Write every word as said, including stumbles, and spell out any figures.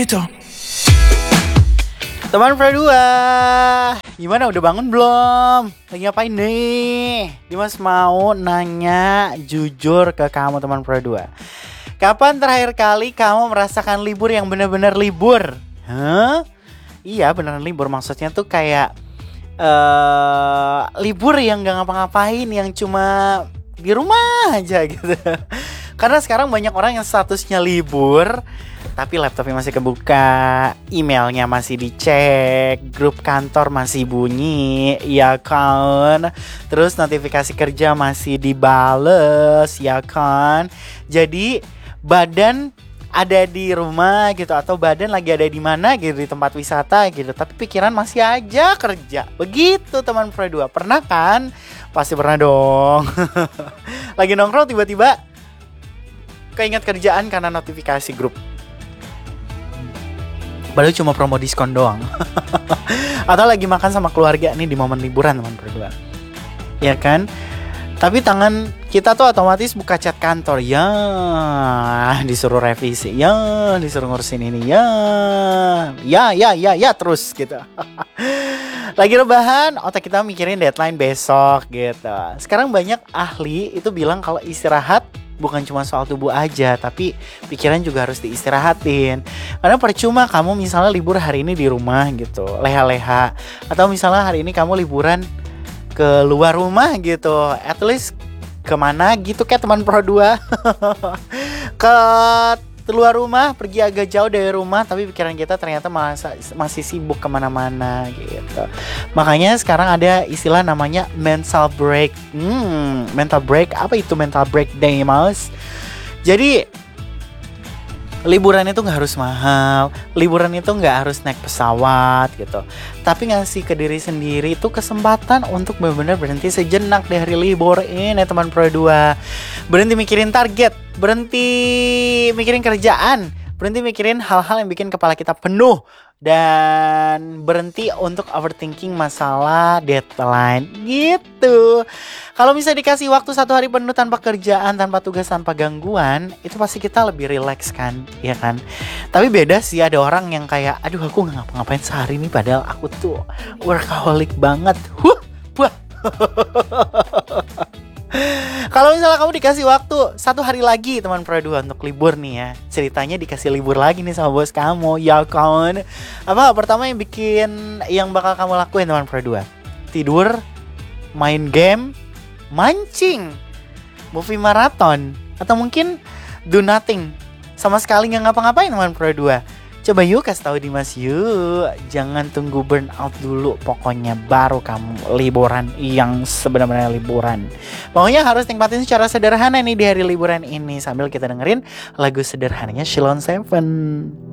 Itu. Teman Pro dua, gimana udah bangun belum? Lagi ngapain nih? Dimas mau nanya jujur ke kamu teman Pro dua. Kapan terakhir kali kamu merasakan libur yang benar-benar libur? Hah? Iya beneran libur, maksudnya tuh kayak uh, libur yang gak ngapa-ngapain, yang cuma di rumah aja gitu. Karena sekarang banyak orang yang statusnya libur tapi laptopnya masih kebuka, emailnya masih dicek, grup kantor masih bunyi, ya kan? Terus notifikasi kerja masih dibales, ya kan? Jadi badan ada di rumah gitu, atau badan lagi ada di mana gitu, di tempat wisata gitu, tapi pikiran masih aja kerja. Begitu teman Pro dua. Pernah kan? Pasti pernah dong. Lagi nongkrong tiba-tiba keinget kerjaan karena notifikasi grup. Padahal cuma promo diskon doang. Atau lagi makan sama keluarga nih di momen liburan teman Pro dua. Ya kan? Tapi tangan kita tuh otomatis buka chat kantor. Ya, disuruh revisi. Ya, disuruh ngurusin ini. Ya, ya, ya, ya, ya terus gitu. Lagi rebahan, otak kita mikirin deadline besok gitu. Sekarang banyak ahli itu bilang kalau istirahat bukan cuma soal tubuh aja, tapi pikiran juga harus diistirahatin. Karena percuma kamu misalnya libur hari ini di rumah gitu, leha-leha. Atau misalnya hari ini kamu liburan ke luar rumah gitu, at least kemana gitu kayak teman Pro dua. Ke luar rumah, pergi agak jauh dari rumah, tapi pikiran kita ternyata masa, masih sibuk kemana-mana gitu. Makanya sekarang ada istilah namanya mental break. Hmm, mental break, apa itu mental break day, Mas? Jadi liburan itu gak harus mahal, liburan itu gak harus naik pesawat gitu, tapi ngasih ke diri sendiri itu kesempatan untuk benar-benar berhenti sejenak dari libur ini teman Pro dua. Berhenti mikirin target, berhenti mikirin kerjaan, berhenti mikirin hal-hal yang bikin kepala kita penuh, dan berhenti untuk overthinking masalah deadline gitu. Kalau bisa dikasih waktu satu hari penuh tanpa kerjaan, tanpa tugas, tanpa gangguan, itu pasti kita lebih relax kan, ya kan? Tapi beda sih, ada orang yang kayak, aduh aku gak ngapa-ngapain sehari ini padahal aku tuh workaholic banget. Huh, wah. Kalau misalnya kamu dikasih waktu satu hari lagi teman Pro dua untuk libur nih ya, ceritanya dikasih libur lagi nih sama bos kamu, ya kan? Apa pertama yang bikin, yang bakal kamu lakuin teman Pro dua? Tidur, main game, mancing, movie marathon, atau mungkin do nothing, sama sekali gak ngapa-ngapain teman Pro dua. Coba yuk kasih tahu Dimas yuk. Jangan tunggu burnout dulu, pokoknya baru kamu liburan yang sebenarnya liburan. Pokoknya harus nikmatin secara sederhana nih di hari liburan ini, sambil kita dengerin lagu sederhananya Sheila on Seven.